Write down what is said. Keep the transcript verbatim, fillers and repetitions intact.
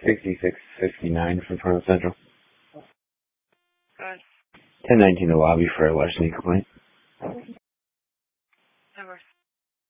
sixty-six fifty-nine from Toronto Central. Good. ten nineteen the lobby for a larceny complaint.